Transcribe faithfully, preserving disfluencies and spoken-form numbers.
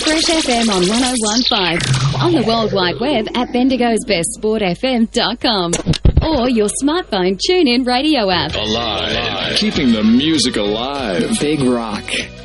Fresh F M on one oh one point five. On the World Wide Web at bendigo's best sport f m dot com. Or your smartphone tune-in radio app. Alive. Alive. Keeping the music alive. Big Rock.